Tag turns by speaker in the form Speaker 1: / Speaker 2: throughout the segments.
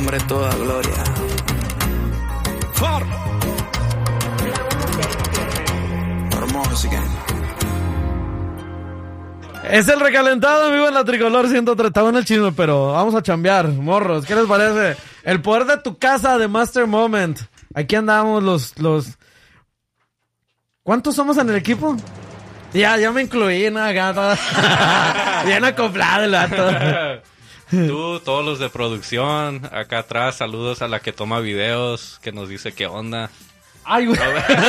Speaker 1: nombre toda gloria. Hermoso,
Speaker 2: es el recalentado, amigo, en la Tricolor 103. Estaba en el chisme, pero vamos a chambear, morros. ¿Qué les parece? El poder de tu casa de Master Moment. Aquí andamos los... ¿Cuántos somos en el equipo? Ya me incluí, ¿no? Acá, bien acoplado el vato.
Speaker 3: Tú, todos los de producción, acá atrás, saludos a la que toma videos, que nos dice qué onda.
Speaker 2: Ay, güey.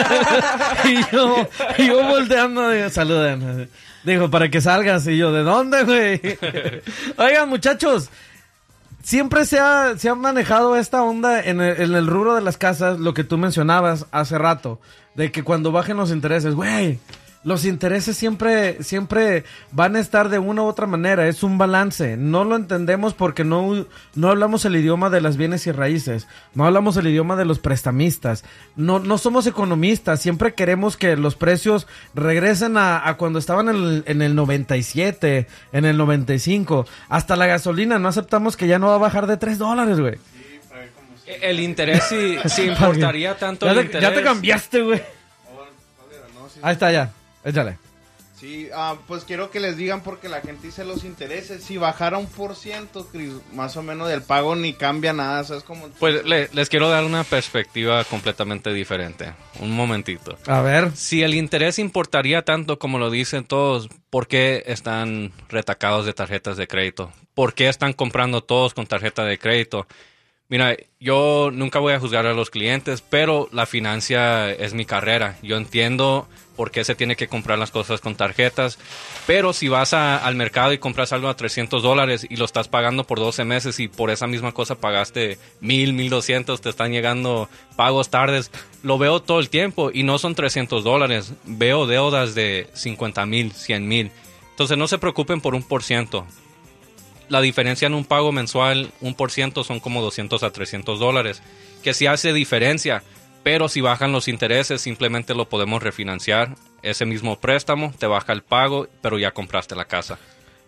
Speaker 2: y yo volteando, digo, saluden. Dijo, para que salgas. Y yo, ¿de dónde, güey? Oigan, muchachos, siempre se ha manejado esta onda en el rubro de las casas, lo que tú mencionabas hace rato, de que cuando bajen los intereses, güey, los intereses siempre van a estar de una u otra manera, es un balance. No lo entendemos porque no hablamos el idioma de las bienes y raíces, no hablamos el idioma de los prestamistas, no somos economistas, siempre queremos que los precios regresen a cuando estaban en el 97, en el 95, hasta la gasolina, no aceptamos que ya no va a bajar de $3, güey.
Speaker 3: El interés si importaría tanto el interés.
Speaker 2: Ya te cambiaste, güey. Ahí está, ya. Échale.
Speaker 4: Sí, pues quiero que les digan porque la gente dice los intereses. Si bajara 1%, Chris, más o menos del pago ni cambia nada, ¿sabes cómo?
Speaker 3: Pues les quiero dar una perspectiva completamente diferente. Un momentito.
Speaker 2: A ver.
Speaker 3: Si el interés importaría tanto como lo dicen todos, ¿por qué están retacados de tarjetas de crédito? ¿Por qué están comprando todos con tarjeta de crédito? Mira, yo nunca voy a juzgar a los clientes, pero la financia es mi carrera. Yo entiendo por qué se tiene que comprar las cosas con tarjetas, pero si vas al mercado y compras algo a $300 y lo estás pagando por 12 meses y por esa misma cosa pagaste $1,000, $1,200, te están llegando pagos tardes, lo veo todo el tiempo y no son $300. Veo deudas de $50,000, $100,000. Entonces no se preocupen por 1%. La diferencia en un pago mensual, 1%, son como $200 a $300, que sí hace diferencia, pero si bajan los intereses, simplemente lo podemos refinanciar. Ese mismo préstamo, te baja el pago, pero ya compraste la casa.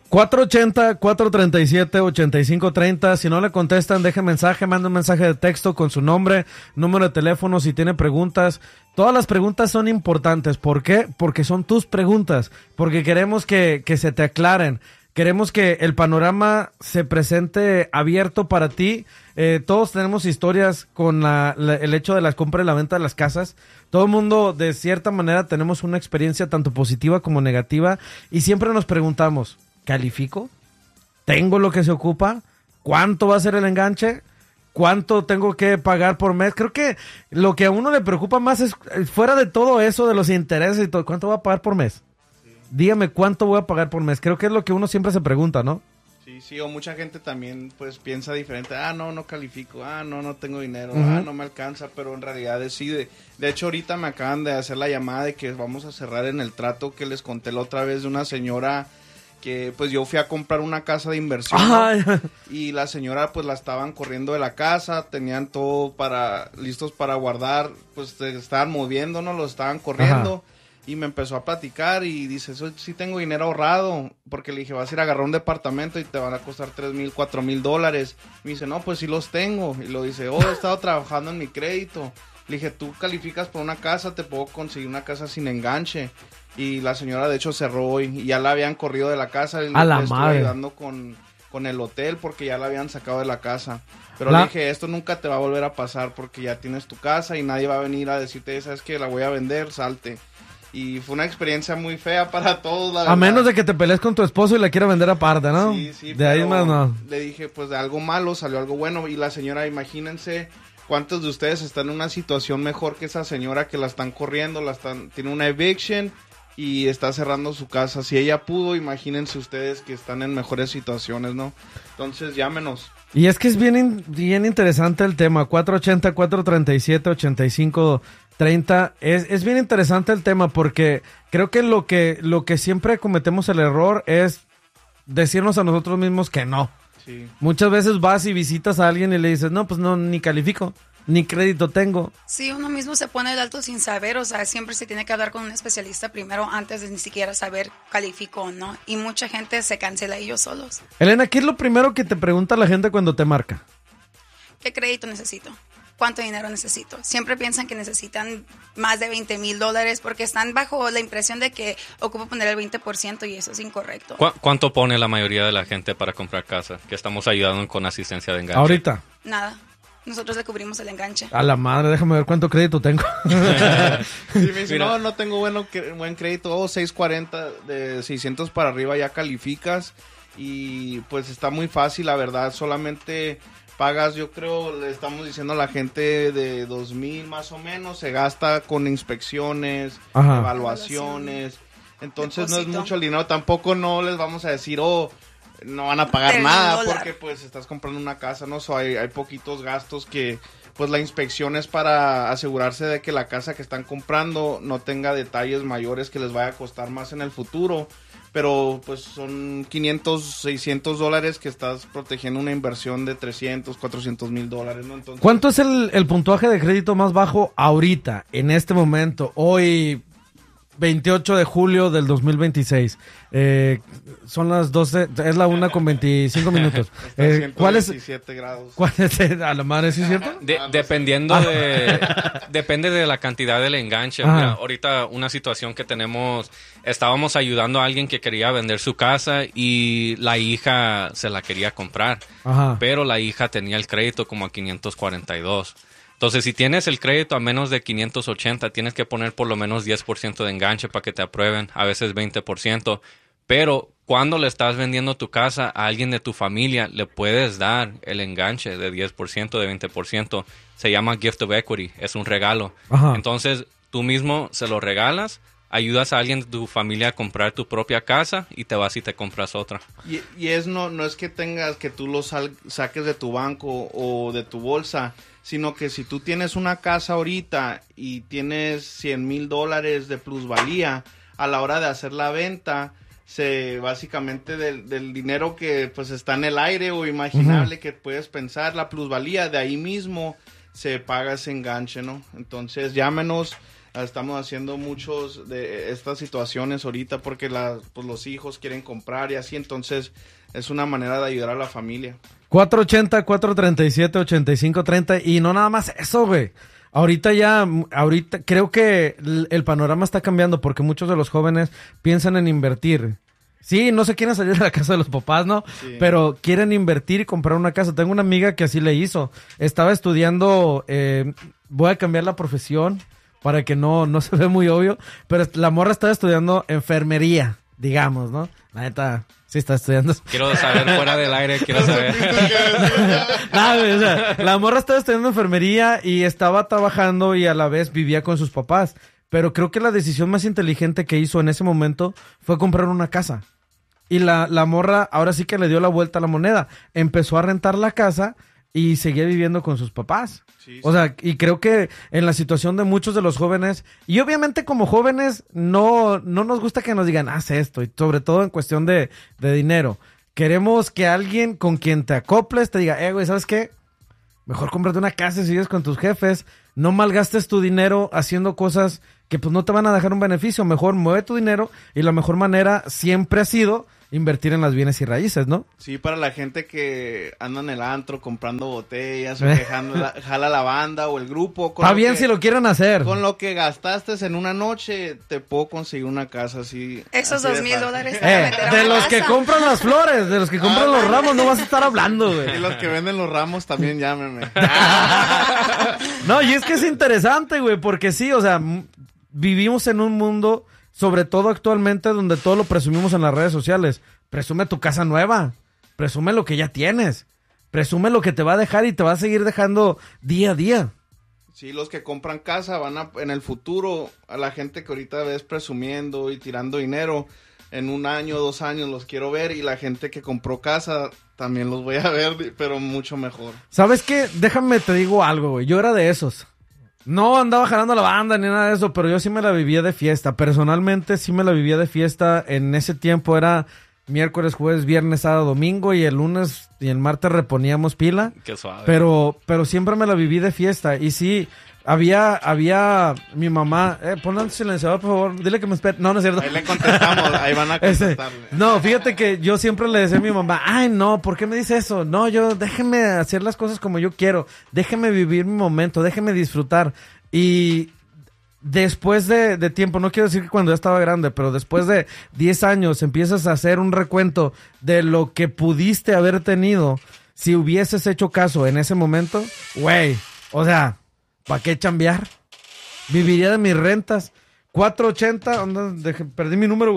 Speaker 2: 480-437-8530. Si no le contestan, deje mensaje, manda un mensaje de texto con su nombre, número de teléfono, si tiene preguntas. Todas las preguntas son importantes. ¿Por qué? Porque son tus preguntas. Porque queremos que se te aclaren. Queremos que el panorama se presente abierto para ti. Todos tenemos historias con el hecho de la compra y la venta de las casas. Todo el mundo, de cierta manera, tenemos una experiencia tanto positiva como negativa. Y siempre nos preguntamos, ¿califico? ¿Tengo lo que se ocupa? ¿Cuánto va a ser el enganche? ¿Cuánto tengo que pagar por mes? Creo que lo que a uno le preocupa más es, fuera de todo eso, de los intereses y todo, ¿cuánto va a pagar por mes? Dígame cuánto voy a pagar por mes. Creo que es lo que uno siempre se pregunta, ¿no?
Speaker 4: Sí, o mucha gente también pues piensa diferente. No califico. No tengo dinero. No me alcanza. Pero en realidad decide. De hecho, ahorita me acaban de hacer la llamada de que vamos a cerrar en el trato que les conté la otra vez de una señora que pues yo fui a comprar una casa de inversión, ¿no? Y la señora pues la estaban corriendo de la casa, tenían todo listos para guardar, pues se estaban moviendo, ¿no? Los estaban corriendo. Ajá. Y me empezó a platicar y dice, sí tengo dinero ahorrado, porque le dije, vas a ir a agarrar un departamento y te van a costar $3,000, $4,000. Me dice, no, pues sí los tengo. Y lo dice, he estado trabajando en mi crédito. Le dije, tú calificas por una casa, te puedo conseguir una casa sin enganche. Y la señora de hecho cerró hoy y ya la habían corrido de la casa. Y
Speaker 2: a la
Speaker 4: estuve
Speaker 2: madre.
Speaker 4: Ayudando con el hotel porque ya la habían sacado de la casa. Pero le dije, esto nunca te va a volver a pasar porque ya tienes tu casa y nadie va a venir a decirte, ¿sabes qué? La voy a vender, salte. Y fue una experiencia muy fea para todos, la verdad.
Speaker 2: A menos de que te pelees con tu esposo y la quiera vender aparte, ¿no?
Speaker 4: Sí,
Speaker 2: de ahí más no.
Speaker 4: Le dije, pues de algo malo salió algo bueno. Y la señora, imagínense cuántos de ustedes están en una situación mejor que esa señora que la están corriendo, tiene una eviction y está cerrando su casa. Si ella pudo, imagínense ustedes que están en mejores situaciones, ¿no? Entonces, llámenos.
Speaker 2: Y es que es bien interesante el tema. 480-437-8530. Es bien interesante el tema porque creo que lo que siempre cometemos el error es decirnos a nosotros mismos que no. Sí. Muchas veces vas y visitas a alguien y le dices, no, pues no, ni califico, ni crédito tengo.
Speaker 5: Sí, uno mismo se pone el alto sin saber, o sea, siempre se tiene que hablar con un especialista primero antes de ni siquiera saber califico o no. Y mucha gente se cancela ellos solos.
Speaker 2: Elena, ¿qué es lo primero que te pregunta la gente cuando te marca?
Speaker 5: ¿qué crédito necesito? ¿Cuánto dinero necesito? Siempre piensan que necesitan más de $20,000 porque están bajo la impresión de que ocupo poner el 20% y eso es incorrecto.
Speaker 3: ¿Cuánto pone la mayoría de la gente para comprar casa? Que estamos ayudando con asistencia de enganche.
Speaker 2: Ahorita.
Speaker 5: Nada. Nosotros le cubrimos el enganche.
Speaker 2: A la madre, déjame ver cuánto crédito tengo.
Speaker 4: Sí, me dice, no tengo buen crédito, 640, de 600 para arriba ya calificas y pues está muy fácil, la verdad, solamente pagas, yo creo, le estamos diciendo a la gente de 2,000 más o menos, se gasta con inspecciones,
Speaker 2: Ajá.
Speaker 4: evaluaciones, entonces
Speaker 5: Depósito.
Speaker 4: no es mucho el dinero, tampoco no les vamos a decir, no van a pagar
Speaker 5: Del
Speaker 4: nada
Speaker 5: dólar.
Speaker 4: porque pues estás comprando una casa, ¿no? Hay poquitos gastos que pues la inspección es para asegurarse de que la casa que están comprando no tenga detalles mayores que les vaya a costar más en el futuro. Pero pues son $500, $600 que estás protegiendo una inversión de $300, $400,000, ¿no? Entonces,
Speaker 2: ¿Cuánto es el puntuaje de crédito más bajo ahorita, en este momento, hoy 28 de julio del 2026? Son las 12, es la 1:25 minutos.
Speaker 4: está
Speaker 2: ¿Cuál es?
Speaker 4: 117 grados.
Speaker 2: ¿Cuál es? A la madre, ¿sí es cierto?
Speaker 3: Depende de la cantidad del enganche.
Speaker 2: Ajá.
Speaker 3: Mira, ahorita una situación que tenemos, estábamos ayudando a alguien que quería vender su casa y la hija se la quería comprar,
Speaker 2: Ajá.
Speaker 3: pero la hija tenía el crédito como a 542. Entonces, si tienes el crédito a menos de 580, tienes que poner por lo menos 10% de enganche para que te aprueben, a veces 20%. Pero cuando le estás vendiendo tu casa a alguien de tu familia, le puedes dar el enganche de 10%, de 20%. Se llama Gift of Equity, es un regalo.
Speaker 2: Ajá.
Speaker 3: Entonces, tú mismo se lo regalas, ayudas a alguien de tu familia a comprar tu propia casa y te vas y te compras otra.
Speaker 4: Y no es que tengas que tú lo saques de tu banco o de tu bolsa, sino que si tú tienes una casa ahorita y tienes $100,000 de plusvalía, a la hora de hacer la venta, básicamente del dinero que pues está en el aire o imaginable que puedes pensar, la plusvalía, de ahí mismo se paga ese enganche, ¿no? Entonces llámenos, estamos haciendo muchos de estas situaciones ahorita porque pues los hijos quieren comprar y así, entonces es una manera de ayudar a la familia.
Speaker 2: 480-437-8530 y no nada más eso, güey. Ahorita creo que el panorama está cambiando porque muchos de los jóvenes piensan en invertir. Sí, no se quieren salir de la casa de los papás, ¿no?
Speaker 4: Sí.
Speaker 2: Pero quieren invertir y comprar una casa. Tengo una amiga que así le hizo. Estaba estudiando, voy a cambiar la profesión para que no se ve muy obvio, pero la morra estaba estudiando enfermería, digamos, ¿no? La neta, sí está estudiando.
Speaker 3: Quiero saber fuera del aire, quiero saber.
Speaker 2: No, güey, o sea, la morra estaba estudiando enfermería y estaba trabajando y a la vez vivía con sus papás. Pero creo que la decisión más inteligente que hizo en ese momento fue comprar una casa. Y la morra ahora sí que le dio la vuelta a la moneda. Empezó a rentar la casa y seguía viviendo con sus papás.
Speaker 4: Sí,
Speaker 2: O sea, y creo que en la situación de muchos de los jóvenes, y obviamente como jóvenes no nos gusta que nos digan, haz esto, y sobre todo en cuestión de dinero. Queremos que alguien con quien te acoples te diga, güey, ¿sabes qué? Mejor cómprate una casa y sigues con tus jefes. No malgastes tu dinero haciendo cosas que pues no te van a dejar un beneficio. Mejor mueve tu dinero y la mejor manera siempre ha sido invertir en las bienes y raíces, ¿no?
Speaker 4: Sí, para la gente que anda en el antro comprando botellas o quejando, jala la banda o el grupo.
Speaker 2: Está bien si lo quieren hacer.
Speaker 4: Con lo que gastaste en una noche, te puedo conseguir una casa así.
Speaker 5: Esos
Speaker 4: así de
Speaker 5: $2,000
Speaker 4: fácil.
Speaker 2: De los que compran las flores, de los que compran los ramos, no vas a estar hablando, güey.
Speaker 4: Y los que venden los ramos también llámenme.
Speaker 2: No, y es que es interesante, güey, porque sí, o sea, vivimos en un mundo, sobre todo actualmente, donde todo lo presumimos en las redes sociales. Presume tu casa nueva, presume lo que ya tienes, presume lo que te va a dejar y te va a seguir dejando día a día.
Speaker 4: Sí, los que compran casa en el futuro, a la gente que ahorita ves presumiendo y tirando dinero, en 1 año, 2 años los quiero ver, y la gente que compró casa también los voy a ver, pero mucho mejor.
Speaker 2: ¿Sabes qué? Déjame te digo algo, güey. Yo era de esos. No andaba jalando la banda ni nada de eso, pero yo sí me la vivía de fiesta. Personalmente sí me la vivía de fiesta. En ese tiempo era miércoles, jueves, viernes, sábado, domingo, y el lunes y el martes reponíamos pila.
Speaker 3: Qué suave.
Speaker 2: Pero siempre me la viví de fiesta. Y sí, había mi mamá. Ponle en silenciador, por favor. Dile que me espere. No, no es cierto.
Speaker 4: Ahí le contestamos, ahí van a contestarle.
Speaker 2: No, fíjate que yo siempre le decía a mi mamá, ay, no, ¿por qué me dice eso? No, déjeme hacer las cosas como yo quiero. Déjeme vivir mi momento, déjeme disfrutar. Y después de tiempo, no quiero decir que cuando ya estaba grande, pero después de 10 años empiezas a hacer un recuento de lo que pudiste haber tenido si hubieses hecho caso en ese momento. Güey, o sea, ¿para qué chambear? Viviría de mis rentas. 480, perdí mi número,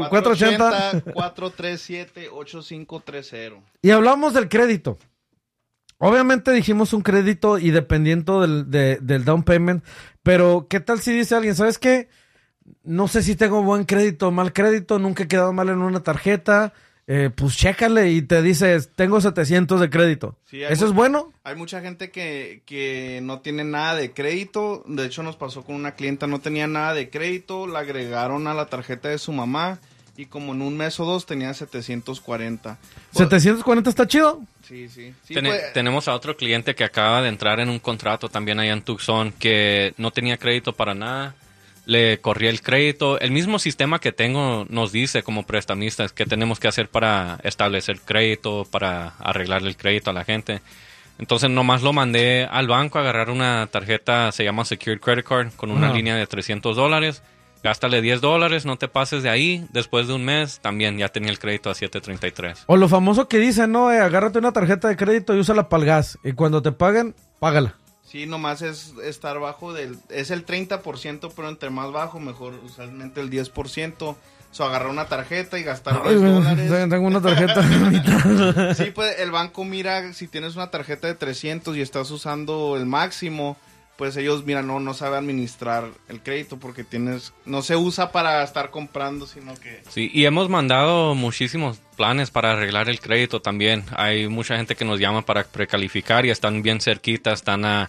Speaker 4: 480-437-8530.
Speaker 2: Y hablamos del crédito. Obviamente dijimos un crédito y dependiendo del down payment, pero ¿qué tal si dice alguien, ¿sabes qué? No sé si tengo buen crédito o mal crédito, nunca he quedado mal en una tarjeta, pues chécale y te dices, tengo 700 de crédito. Sí, ¿eso es bueno?
Speaker 4: Hay mucha gente que no tiene nada de crédito, de hecho nos pasó con una clienta, no tenía nada de crédito, la agregaron a la tarjeta de su mamá y como en un mes o dos tenía 740.
Speaker 2: ¿740 está chido?
Speaker 4: Sí.
Speaker 3: Tenemos a otro cliente que acaba de entrar en un contrato también allá en Tucson que no tenía crédito para nada. Le corría el crédito. El mismo sistema que tengo nos dice como prestamistas qué tenemos que hacer para establecer crédito, para arreglar el crédito a la gente. Entonces nomás lo mandé al banco a agarrar una tarjeta, se llama Secured Credit Card, con una línea de $300. Gástale $10, no te pases de ahí. Después de un mes, también ya tenía el crédito a 733.
Speaker 2: O lo famoso que dicen, ¿no? Agárrate una tarjeta de crédito y úsala para el gas. Y cuando te paguen, págala.
Speaker 4: Sí, nomás es estar bajo es el 30%, pero entre más bajo, mejor, usualmente el 10%. Agarrar una tarjeta y gastar $10.
Speaker 2: Tengo una tarjeta.
Speaker 4: Sí, pues el banco mira, si tienes una tarjeta de 300 y estás usando el máximo, pues ellos, mira, no sabe administrar el crédito porque no se usa para estar comprando, sino que...
Speaker 3: Sí, y hemos mandado muchísimos planes para arreglar el crédito también. Hay mucha gente que nos llama para precalificar y están bien cerquita, están a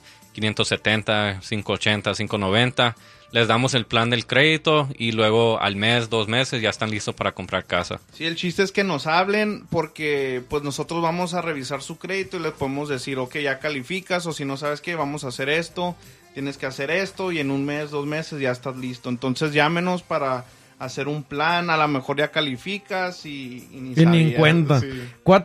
Speaker 3: 570, 580, 590. Les damos el plan del crédito y luego al mes, 2 meses ya están listos para comprar casa.
Speaker 4: Sí, el chiste es que nos hablen porque pues nosotros vamos a revisar su crédito y les podemos decir, ok, ya calificas, o si no sabes qué, vamos a hacer esto, tienes que hacer esto y en un mes, 2 meses ya estás listo. Entonces llámenos para hacer un plan, a lo mejor ya calificas y ni
Speaker 2: en cuenta. Sí.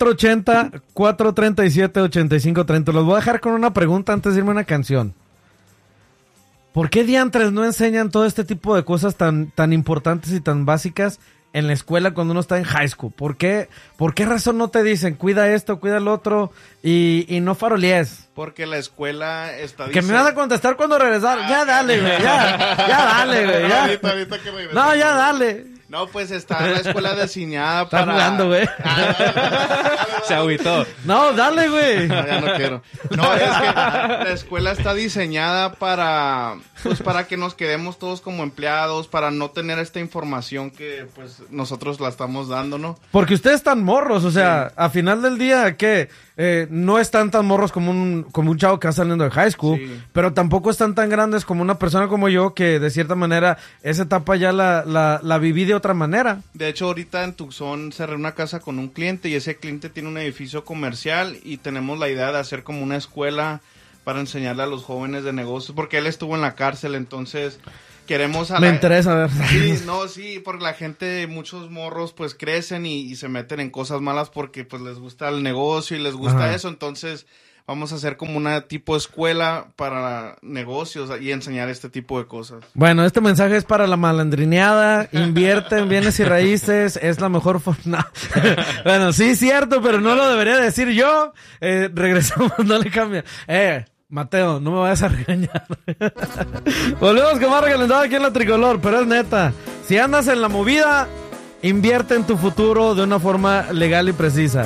Speaker 2: 480-437-8530. Los voy a dejar con una pregunta antes de irme a una canción. ¿Por qué diantres no enseñan todo este tipo de cosas tan importantes y tan básicas en la escuela cuando uno está en high school? ¿Por qué razón no te dicen cuida esto, cuida el otro y no farolees?
Speaker 4: Porque la escuela está...
Speaker 2: Que me vas a contestar cuando regresar. Ya dale, güey. Ya dale, güey. Ya.
Speaker 4: Ahorita que regrese.
Speaker 2: No, ya dale.
Speaker 4: No, pues está la escuela diseñada para...
Speaker 2: Está jugando, güey.
Speaker 3: Se agüitó.
Speaker 2: No, dale, güey.
Speaker 4: No, ya no quiero. No, es que la escuela está diseñada para que nos quedemos todos como empleados, para no tener esta información que pues nosotros la estamos dando, ¿no?
Speaker 2: Porque ustedes están morros, o sea, sí. A final del día, ¿qué? No están tan morros como un chavo que va saliendo de high school, sí. Pero tampoco están tan grandes como una persona como yo que de cierta manera esa etapa ya la viví de otra manera.
Speaker 4: De hecho, ahorita en Tucson cerré una casa con un cliente y ese cliente tiene un edificio comercial y tenemos la idea de hacer como una escuela para enseñarle a los jóvenes de negocios, porque él estuvo en la cárcel, entonces... queremos
Speaker 2: Me interesa ver.
Speaker 4: Sí, porque la gente, muchos morros pues crecen y se meten en cosas malas porque pues les gusta el negocio y les gusta eso, entonces vamos a hacer como una tipo escuela para negocios y enseñar este tipo de cosas.
Speaker 2: Bueno, este mensaje es para la malandrineada, invierte en bienes y raíces, es la mejor forma. Bueno, sí, cierto, pero no lo debería decir yo. Regresamos, no le cambia. Mateo, no me vayas a regañar. Volvemos con más recalentado aquí en La Tricolor, pero es neta. Si andas en la movida, invierte en tu futuro de una forma legal y precisa.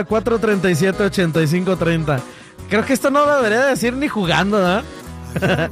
Speaker 2: 480-437-8530. Creo que esto no lo debería decir ni jugando, ¿no?